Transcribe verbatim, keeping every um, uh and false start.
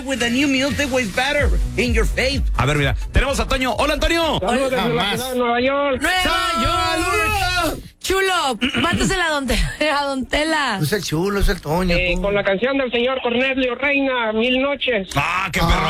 try with the new music was better in your face. A ver, mira, tenemos a Toño. Hola, Antonio. Saludos desde la ciudad de Nueva York. ¡Nueva York! Chulo, mátesela a Don Tela. A Don Tela. Es el chulo, es el Toño. Eh, con la canción del señor Cornelio Reina, Mil Noches. Ah, qué perro.